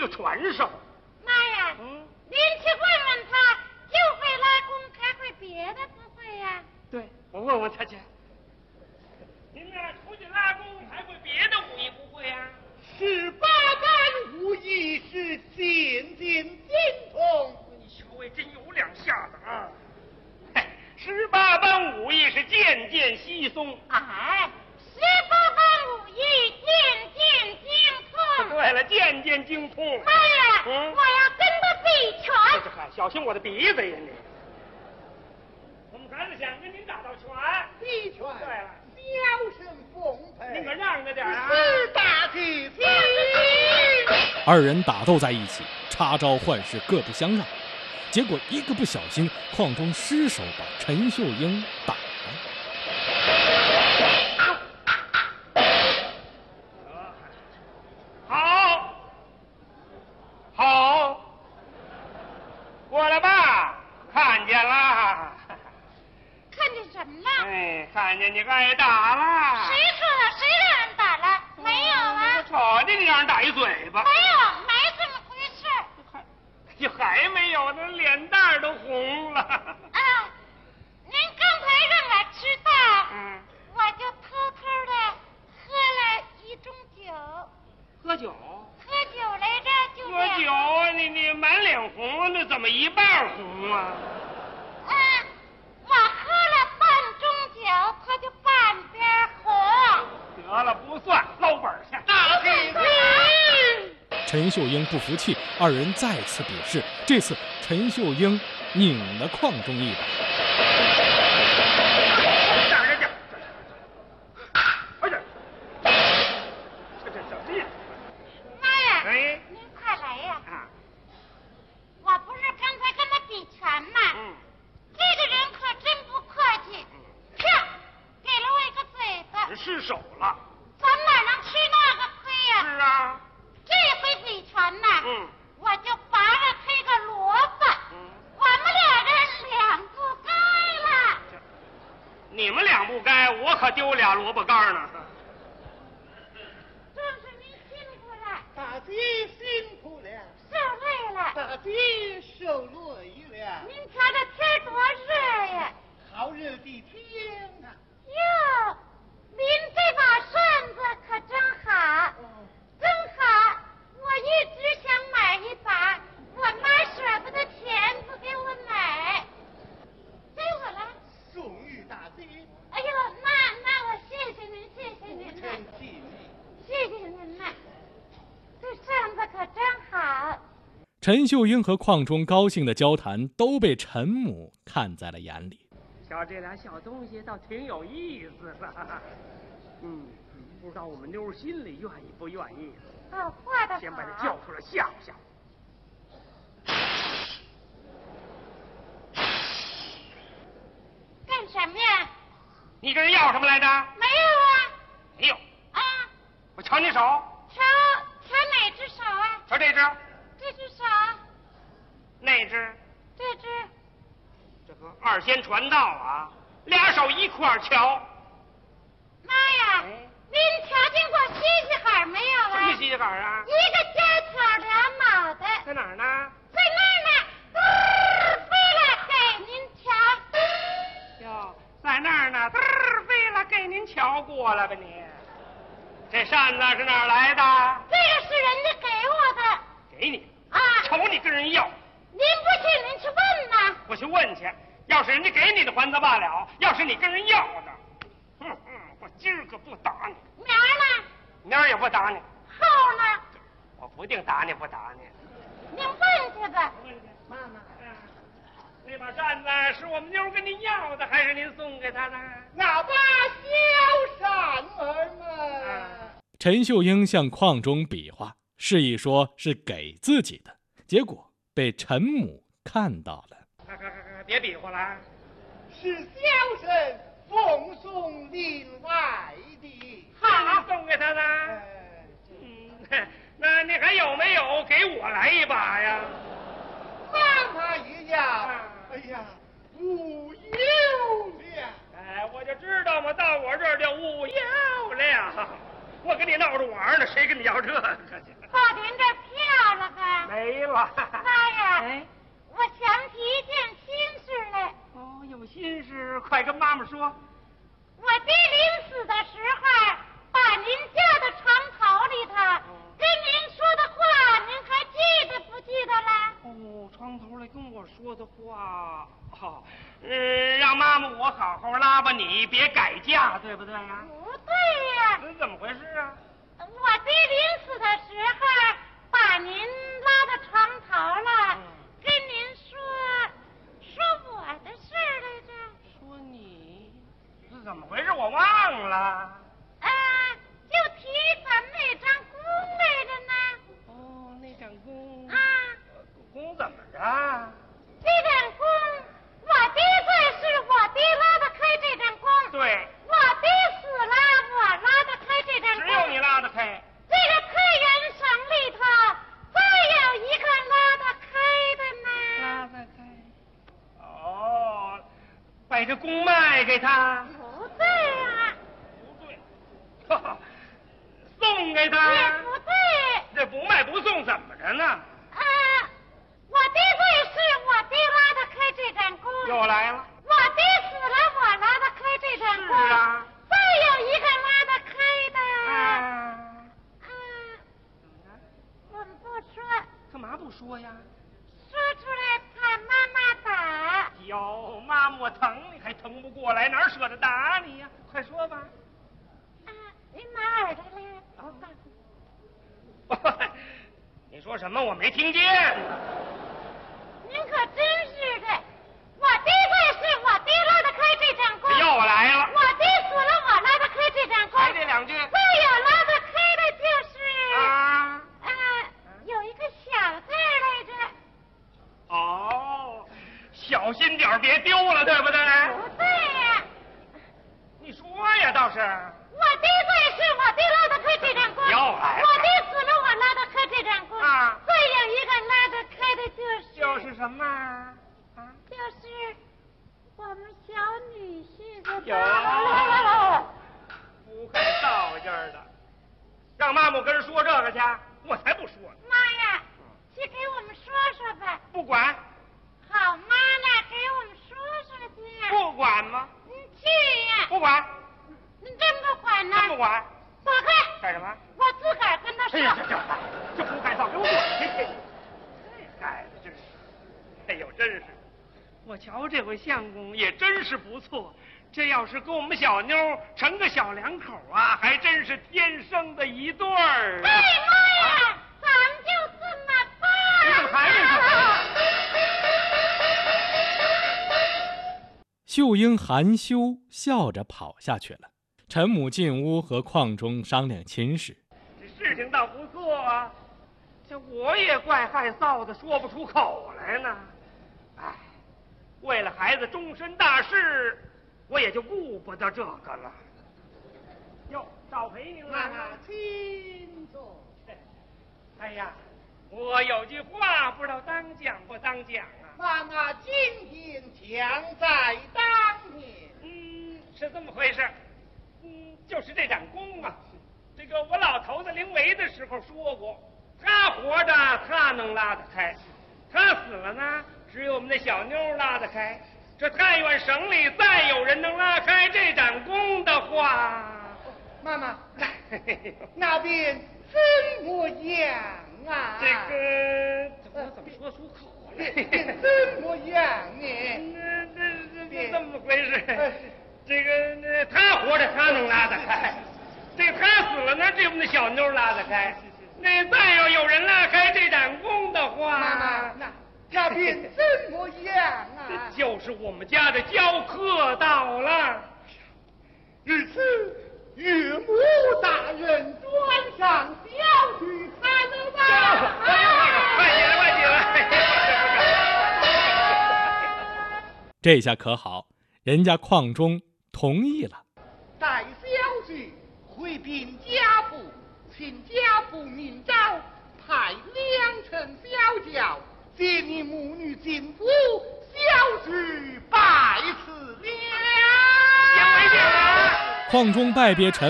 个传授。 妈呀，您去问问他，就会拉弓，还会别的不会呀？ 对，我问问他去。您呢，除去拉弓，还会别的武艺不会呀 ？18般武艺是渐渐精通。 你小尉真有两下子啊！18般武艺是渐渐稀松。 哎，18般武艺渐渐精通。 对了，渐渐精通。 妈呀，我要跟他比拳。 小心我的鼻子呀你！我们孩子想跟您打道拳。 比拳。 对了， 小生奉陪。 您可让着点啊！ 是大吉子。 二人打斗在一起，插招换式，各不相让。结果一个不小心，邝忠失手把陈秀英打了。 好，过来吧，看见了。 看见什么了？ 哎，看见你挨打了。 谁说了？谁让人打了？没有啊。 瞅见你让人打一嘴巴。 没有，没这么回事。 还没有，那脸蛋都红了。 啊，您刚才让我知道，我就偷偷的喝了一盅酒。 喝酒？ 喝酒来着，就喝酒，你满脸红，那怎么一半红啊？ 我喝了半盅酒，他就半边红。 得了，不算，捞本去。 大吉子。 陈秀英不服气，二人再次比试。这次陈秀英拧了邝忠一把。 这什么呀？ 妈呀！ 哎， 您快来呀！我不是刚才跟他比拳吗？这个人可真不客气，啪，给了我一个嘴巴。 失手了。 咱哪能吃那个亏呀？ 是啊。 这回比拳呢，我就拔了他一个萝卜，我们俩人两不该了。 你们俩不该，我可丢俩萝卜干呢。 正是您辛苦了。 大吉辛苦了。 受累了。 大吉受累了。 您瞧这天多热呀！ 好热的天啊！ 哟，您这把扇子可真好。真好，我一直想买一把，我妈舍不得钱不给我买，给我了。 送与大吉。 哎呦，那我谢谢您，谢谢您了，谢谢您了，这扇子可真好。 陈秀英和邝忠高兴的交谈都被陈母看在了眼里。 瞧这俩小东西倒挺有意思的。不知道我们妞心里愿意不愿意？ 画的好。 先把他叫出来吓唬吓唬。 干什么呀？ 你跟人要什么来着？ 没有啊。 没有。 啊。 我瞧你手。 瞧哪只手啊？ 瞧这只。 这只手。 那只。 这只。 这个二仙传道啊，俩手一块瞧。 妈呀！您瞧见过西西海没有啊？ 什么西西海啊？ 一个尖头俩脑袋。 在哪儿呢？ 在那儿呢，飞了给您瞧。 哟，在那儿呢，飞了给您瞧过了吧你？这扇子是哪儿来的？ 这个是人家给我的。 给你啊？ 瞅你跟人要。 您不信您去问呐。 我去问去，要是人家给你的还则罢了，要是你跟人要的，我今儿个不打你。 明儿呢？ 明儿也不打你。 后呢？ 我不定打你不打你。 您问去吧。 妈妈， 那把扇子是我们妞跟您要的，还是您送给她的？ 那把小扇儿嘛。 陈秀英向邝忠比划，示意说是给自己的，结果被陈母看到了。 别比划了， 是小生奉送另外的。 好，送给他的。那你还有没有给我来一把呀？ 妈妈一样。哎呀，无有了。 我就知道嘛，到我这儿就无有了。 我跟你闹着玩呢，谁跟你要这个去？ 宝丁这票了吧？ 没了。 妈呀！ 哎， 我想起一件心事来。 哦，有心事，快跟妈妈说。 我爹临死的时候，把您家的床头里头跟您说的话，您还记得不记得了？ 哦，床头里跟我说的话，让妈妈我好好拉吧你，别改嫁，对不对呀？ 不对呀。 怎么回事啊？ 我爹临死的时候，把您拉到床头了，跟您说我的事来着。 说你是怎么回事？我忘了。 就提咱们那张弓来着呢。 哦，那张弓啊， 弓怎么着？ 这张弓，我爹在世，我爹拉得开这张弓。 对， 我爹死了，我拉得开这张弓。 只有你拉得开。 这个太原省里头，再有一个拉得开的呢。 拉得开。哦，把这弓卖给他。 不对啊。 不对。哈哈。送给他也不对。 这不卖不送怎么着呢？ 我爹在世，我爹拉得开这张弓。 又来了。 我爹死了，我拉得开这张弓。 是啊。 再有一个拉得开的。我们不说。 干嘛不说呀？ 说出来怕妈妈打。 哟，妈妈我疼你还疼不过来，哪舍得打你呀？快说吧。 您拿耳朵来。 你说什么？我没听见。 您可真是的，我爹在世，我爹拉得开这张弓。 又来了。 我爹死了，我拉得开这张弓。 还这两句。 再有拉得开的就是有一个小字来着。 哦，小心点别丢了，对不对？ 不对呀。 你说呀，倒是。 我爹在世，我爹拉得开这张弓。 又来了。 我爹死了，我拉得开这张弓。再有一个拉得开的就是什么？ 就是我们小女婿的。 不会造劲儿的，让妈妈跟人说这个去，我才不说呢。 妈呀，去给我们说说吧。 不管。 好妈呢，给我们说说去。 不管吗？ 你去呀。 不管。 你真不管呢？ 真不管。 走开。 干什么？ 我自个儿跟他说。 哎呀，这不该造，给我滚去！这孩子真是，哎呦，真是，我瞧这回相公也真是不错。这要是跟我们小妞成个小两口啊，还真是天生的一对儿。 哎妈呀，咱们就这么办。 你怎么还没说？ 秀英含羞笑着跑下去了。陈母进屋和邝忠商量亲事。 这事情倒不错啊，这我也怪害臊的，说不出口来呢。哎，为了孩子终身大事，我也就顾不得这个了。哟，少陪您了。 请坐。 哎呀，我有句话不知道当讲不当讲啊。 妈妈今天强在当面。 是这么回事。就是这盏弓啊，这个我老头子临危的时候说过，他活着他能拉得开，他死了呢，只有我们那小妞拉得开。这太原省里再有人能拉开这盏弓的话， 妈妈，那边怎么样啊？ 这个我怎么说出口来？ 怎么样呢？ 这么回事。这个他活着他能拉得开，这个他死了呢，只有我们那小妞拉得开。那再要有人拉开这盏弓的话， 妈妈，那边怎么样啊？ 就是我们家的教课到了。 日此岳母大人端上小婿才能吧？ 快起来，快起来！ 这下可好，人家邝忠同意了。 待小婿回禀家父，请家父明诏，派2乘小轿接你母女进府，小婿拜辞了。 邝忠拜别陈